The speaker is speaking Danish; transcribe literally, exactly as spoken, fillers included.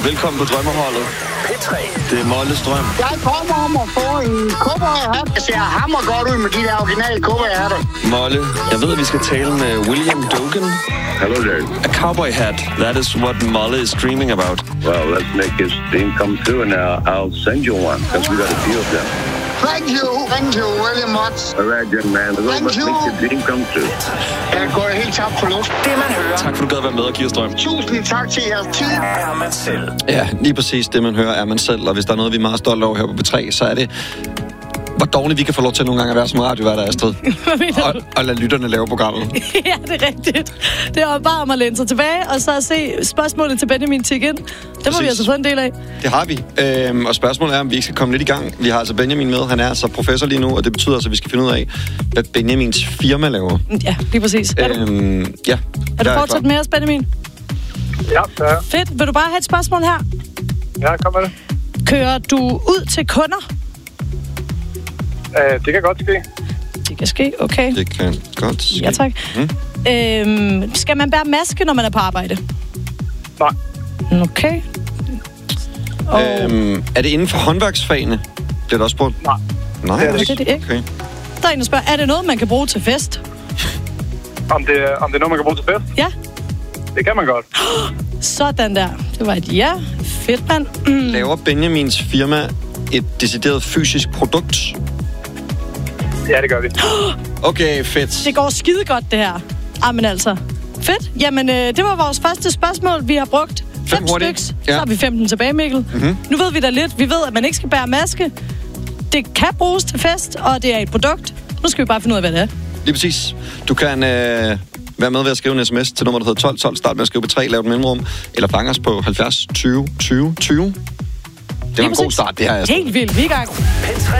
Velkommen på Drømmeholdet. P tre. Det er Molles drøm. Jeg drømmer om at få en cowboyhat. Jeg ser hammer godt ud med de der originale cowboyhatter. Molle, jeg ved, at vi skal tale med William Dogen. Hello there. A cowboy hat. That is what Molle is dreaming about. Well, let's make his dream come true, and I'll, I'll send you one, because we got a deal there. Thank you. Thank you very much. All right, young man. Let's make your dream come true. Jeg går helt tabt for luft. Det man hører, Tak for, du gad være med og give os drøm. Tusind tak til jeres tid. er man selv. Ja, lige præcis det, man hører, er man selv. Og hvis der er noget, vi er meget stolte over her på P tre, så er det, hvor dårligt vi kan få lov til nogle gange at være som radiovært, Astrid. Hvad mener Og, du? og lade lytterne lave programmet. Ja, det er rigtigt. Det er bare om at læne sig tilbage, og så se spørgsmålet til Benjamin tikke ind. Det må Præcis. vi altså få en del af. Det har vi. Øhm, og spørgsmålet er, om vi ikke skal komme lidt i gang. Vi har altså Benjamin med. Han er altså professor lige nu, og det betyder altså, at vi skal finde ud af, hvad Benjamins firma laver. Ja, lige præcis. Er du, Øhm, ja. er du der fortsat klar. med os, Benjamin? Ja, så Fedt. Vil du bare have et spørgsmål her? ja, kom med det. Kører du ud til kunder? Uh, det kan godt ske. Det kan ske, okay. Det kan godt ske. Ja, tak. Mm. Øhm, skal man bære maske, når man er på arbejde? Nej. Okay. Og Øhm, er det inden for håndværksfagene? Bliver der også spurgt? Nej. Nej, Det er det ikke. Det er det ikke. Okay. der er en, der spørger, er det noget, man kan bruge til fest? Om det, om det er noget, man kan bruge til fest? Ja. Det kan man godt. Sådan der. Det var et ja. Fedt, mand. Mm. Laver Benjamins firma et decideret fysisk produkt? Ja, det gør vi. Okay, fedt. Det går skide godt, det her. Jamen altså. Fedt. Jamen, øh, det var vores første spørgsmål. Vi har brugt fem hurtigt. styks. Ja. Så har vi femten tilbage, Mikkel. Mm-hmm. Nu ved vi da lidt. Vi ved, at man ikke skal bære maske. Det kan bruges til fest, og det er et produkt. Nu skal vi bare finde ud af, hvad det er. Lige præcis. Du kan øh, være med ved at skrive en sms til nummer, der hedder tolv tolv. Start med at skrive på tre, lav et mellemrum. Eller fange os på halvfjerds tyve tyve tyve. Det var en god præcis. start, det her. Helt vildt. Vi er i gang. P tre.